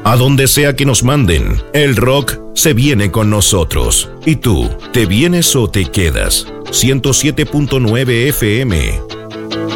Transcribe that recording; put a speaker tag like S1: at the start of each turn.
S1: A donde sea que nos manden, el rock se viene con nosotros. ¿Y tú, te vienes o te quedas? 107.9 FM